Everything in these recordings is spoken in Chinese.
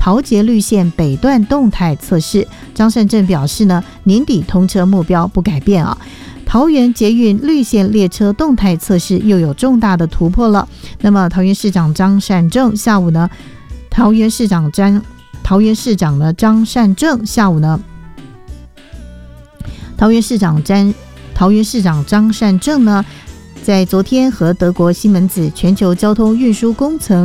桃捷绿线北段动态测试。张善政表示呢，年底通车目标不改变啊。桃园捷运绿线列车动态测试又有重大的突破了。那么桃园市长张善政下午呢，桃园市长张善政下午呢，桃园市长张善政呢，在昨天和德国西门子全球交通运输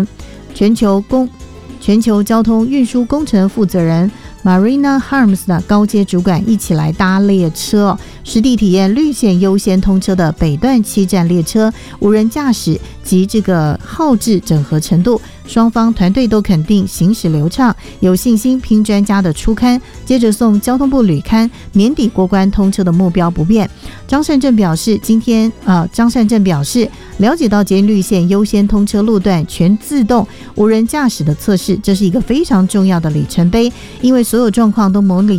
交通运输工程负责人 Marina Harms 的高阶主管一起来搭列车，实地体验绿线优先通车的北段7站列车无人驾驶及这个耗制整合程度，双方团队都肯定行驶流畅，有信心拼专家的初刊，接着送交通部旅刊，年底过关通车的目标不变。张善政表示，了解到捷运绿线优先通车路段全自动无人驾驶的测试，这是一个非常重要的里程碑，因为所有状况都模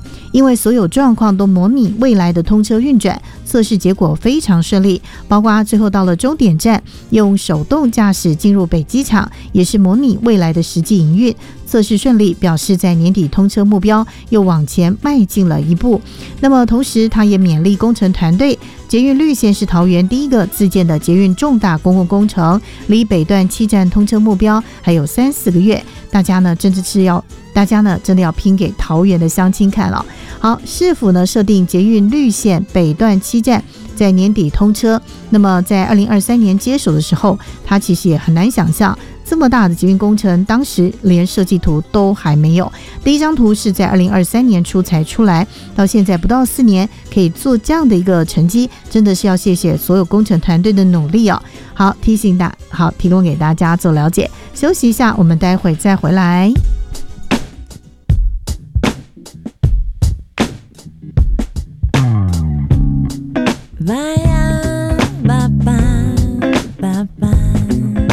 拟未来的通车运转，测试结果非常顺利，包括最后到了终点站用手动驾驶进入北机场，也是模拟未来的实际营运，测试顺利，表示在年底通车目标又往前迈进了一步。那么同时他也勉励工程团队，捷运绿线是桃园第一个自建的捷运重大公共工程，离北段7站通车目标还有3-4个月，大家呢真的要拼给桃园的乡亲看了。好，市府呢设定捷运绿线北段7站在年底通车，那么在2023年接手的时候，他其实也很难想象这么大的捷运工程，当时连设计图都还没有。第一张图是在2023年初才出来，到现在不到4年可以做这样的一个成绩，真的是要谢谢所有工程团队的努力哦。好，提供给大家做了解。休息一下，我们待会再回来。 My